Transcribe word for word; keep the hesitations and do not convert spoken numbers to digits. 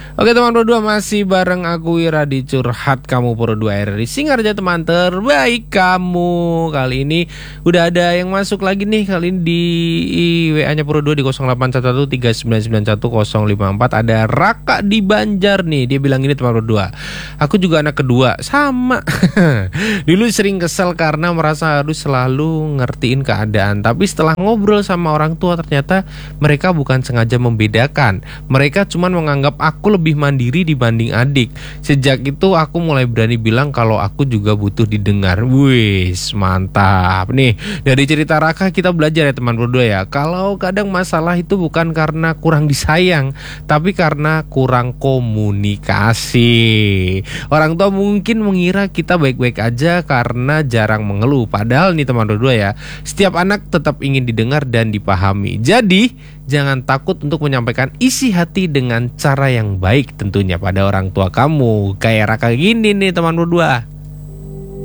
Oke teman berdua, masih bareng aku Wira di Curhat Kamu Berdua R R I Singarja, teman terbaik kamu. Kali ini udah ada yang masuk lagi nih. Kali ini di W A-nya Berdua di nol delapan satu satu tiga sembilan sembilan satu nol lima empat. Ada Raka di Banjar nih. Dia bilang gini, teman berdua, aku juga anak kedua, sama. Dulu sering kesel karena merasa harus selalu ngertiin keadaan. Tapi setelah ngobrol sama orang tua, ternyata mereka bukan sengaja membedakan. Mereka cuma menganggap aku lebih mandiri dibanding adik. Sejak itu aku mulai berani bilang kalau aku juga butuh didengar. Wis, mantap. Nih, dari cerita Raka kita belajar ya teman berdua ya. Kalau kadang masalah itu bukan karena kurang disayang, tapi karena kurang komunikasi. Orang tua mungkin mengira kita baik-baik aja karena jarang mengeluh. Padahal nih teman berdua ya, setiap anak tetap ingin didengar dan dipahami. Jadi jangan takut untuk menyampaikan isi hati dengan cara yang baik tentunya pada orang tua kamu. Kayak Raka gini nih teman berdua.